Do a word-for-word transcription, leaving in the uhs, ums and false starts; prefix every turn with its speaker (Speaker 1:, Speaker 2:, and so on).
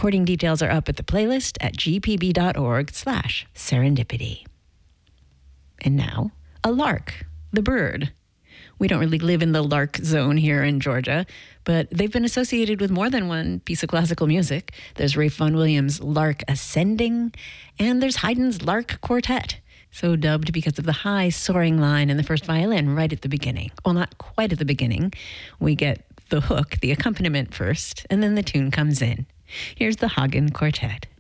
Speaker 1: Recording details are up at the playlist at gpb.org slash serendipity. And now, a lark, the bird. We don't really live in the lark zone here in Georgia, but they've been associated with more than one piece of classical music. There's Ralph Vaughan Williams' Lark Ascending, and there's Haydn's Lark Quartet, so dubbed because of the high soaring line in the first violin right at the beginning. Well, not quite at the beginning. We get the hook, the accompaniment first, and then the tune comes in. Here's the Hagen Quartet.